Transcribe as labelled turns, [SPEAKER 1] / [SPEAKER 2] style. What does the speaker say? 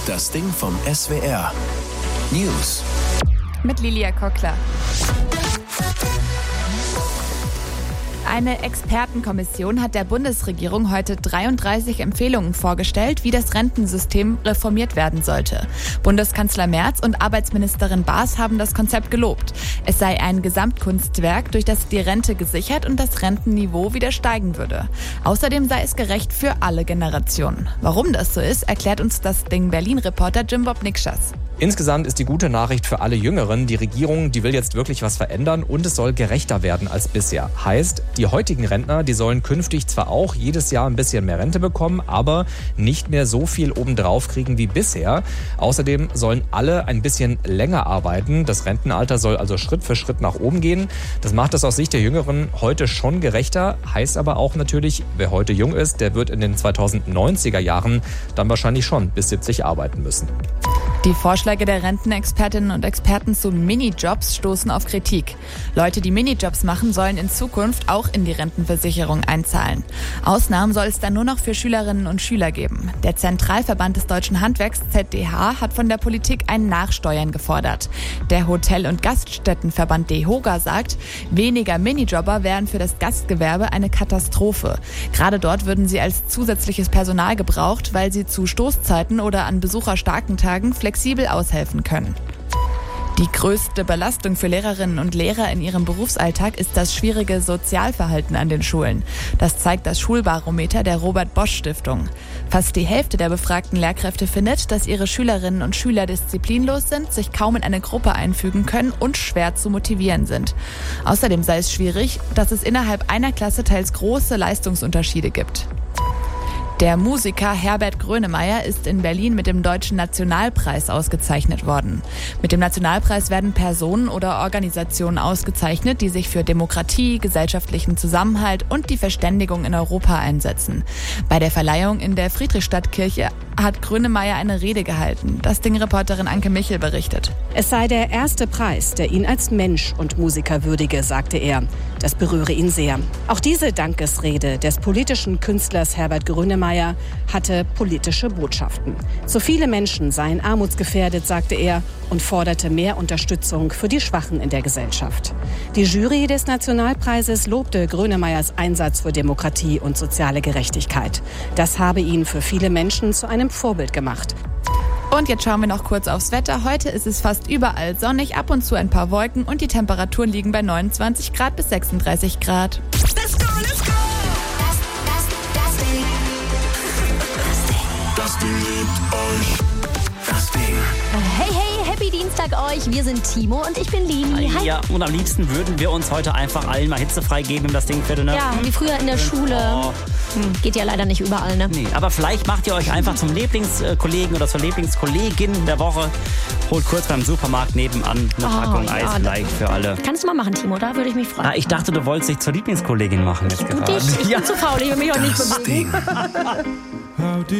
[SPEAKER 1] Das Ding vom SWR. News.
[SPEAKER 2] Mit Lilia Kockler. Eine Expertenkommission hat der Bundesregierung heute 33 Empfehlungen vorgestellt, wie das Rentensystem reformiert werden sollte. Bundeskanzler Merz und Arbeitsministerin Baas haben das Konzept gelobt. Es sei ein Gesamtkunstwerk, durch das die Rente gesichert und das Rentenniveau wieder steigen würde. Außerdem sei es gerecht für alle Generationen. Warum das so ist, erklärt uns das Ding Berlin-Reporter Jimbob Nikschas.
[SPEAKER 3] Insgesamt ist die gute Nachricht für alle Jüngeren, die Regierung, die will jetzt wirklich was verändern und es soll gerechter werden als bisher. Heißt, die heutigen Rentner, die sollen künftig zwar auch jedes Jahr ein bisschen mehr Rente bekommen, aber nicht mehr so viel obendrauf kriegen wie bisher. Außerdem sollen alle ein bisschen länger arbeiten. Das Rentenalter soll also Schritt für Schritt nach oben gehen. Das macht es aus Sicht der Jüngeren heute schon gerechter, heißt aber auch natürlich, wer heute jung ist, der wird in den 2090er Jahren dann wahrscheinlich schon bis 70 arbeiten müssen.
[SPEAKER 2] Die Vorschläge der Rentenexpertinnen und Experten zu Minijobs stoßen auf Kritik. Leute, die Minijobs machen, sollen in Zukunft auch in die Rentenversicherung einzahlen. Ausnahmen soll es dann nur noch für Schülerinnen und Schüler geben. Der Zentralverband des Deutschen Handwerks, ZDH, hat von der Politik ein Nachsteuern gefordert. Der Hotel- und Gaststättenverband DEHOGA sagt, weniger Minijobber wären für das Gastgewerbe eine Katastrophe. Gerade dort würden sie als zusätzliches Personal gebraucht, weil sie zu Stoßzeiten oder an besucherstarken Tagen flexibel aushelfen können. Die größte Belastung für Lehrerinnen und Lehrer in ihrem Berufsalltag ist das schwierige Sozialverhalten an den Schulen. Das zeigt das Schulbarometer der Robert-Bosch-Stiftung. Fast die Hälfte der befragten Lehrkräfte findet, dass ihre Schülerinnen und Schüler disziplinlos sind, sich kaum in eine Gruppe einfügen können und schwer zu motivieren sind. Außerdem sei es schwierig, dass es innerhalb einer Klasse teils große Leistungsunterschiede gibt. Der Musiker Herbert Grönemeyer ist in Berlin mit dem Deutschen Nationalpreis ausgezeichnet worden. Mit dem Nationalpreis werden Personen oder Organisationen ausgezeichnet, die sich für Demokratie, gesellschaftlichen Zusammenhalt und die Verständigung in Europa einsetzen. Bei der Verleihung in der Friedrichstadtkirche hat Grönemeyer eine Rede gehalten. Das Ding-Reporterin Anke Michel berichtet.
[SPEAKER 4] Es sei der erste Preis, der ihn als Mensch und Musiker würdige, sagte er. Das berühre ihn sehr. Auch diese Dankesrede des politischen Künstlers Herbert Grönemeyer hatte politische Botschaften. So viele Menschen seien armutsgefährdet, sagte er, und forderte mehr Unterstützung für die Schwachen in der Gesellschaft. Die Jury des Nationalpreises lobte Grönemeyers Einsatz für Demokratie und soziale Gerechtigkeit. Das habe ihn für viele Menschen zu einem Vorbild gemacht.
[SPEAKER 2] Und jetzt schauen wir noch kurz aufs Wetter. Heute ist es fast überall sonnig, ab und zu ein paar Wolken und die Temperaturen liegen bei 29 Grad bis 36 Grad.
[SPEAKER 1] Let's go, let's go! Das Ding liebt euch. Das Ding.
[SPEAKER 5] Hey, hey, happy Dienstag euch. Wir sind Timo und ich bin Lili. Hi.
[SPEAKER 6] Ja, und am liebsten würden wir uns heute einfach allen mal hitzefrei geben, das Ding für ne?
[SPEAKER 5] Ja, wie früher in der Schule.
[SPEAKER 6] Oh.
[SPEAKER 5] Geht ja leider nicht überall, ne?
[SPEAKER 6] Nee, aber vielleicht macht ihr euch einfach zum Lieblingskollegen oder zur Lieblingskollegin der Woche. Holt kurz beim Supermarkt nebenan eine Packung Eis gleich für alle.
[SPEAKER 5] Kannst du mal machen, Timo, da würde ich mich freuen.
[SPEAKER 6] Ah, ich dachte, du wolltest dich zur Lieblingskollegin machen jetzt gerade.
[SPEAKER 5] Ich bin zu faul, ich will mich auch nicht bewegen.
[SPEAKER 1] Das Ding.